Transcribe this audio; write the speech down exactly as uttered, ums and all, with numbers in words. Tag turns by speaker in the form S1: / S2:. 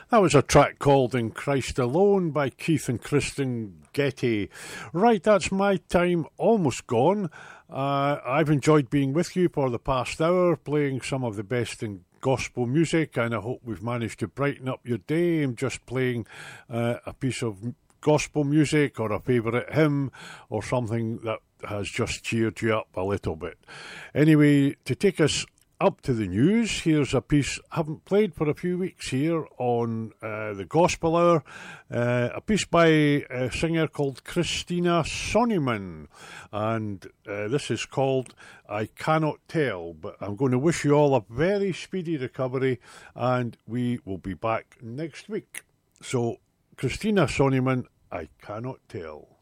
S1: That was a track called In Christ Alone by Keith and Kristen Getty. Right, that's my time almost gone. Uh, I've enjoyed being with you for the past hour, playing some of the best in gospel music, and I hope we've managed to brighten up your day and just playing uh, a piece of gospel music or a favourite hymn or something that has just cheered you up a little bit. Anyway, to take us up to the news, here's a piece I haven't played for a few weeks here on uh, the Gospel Hour, uh, a piece by a singer called Christina Sonneman, and uh, this is called I Cannot Tell. But I'm going to wish you all a very speedy recovery, and we will be back next week. So, Christina Sonneman, I Cannot Tell.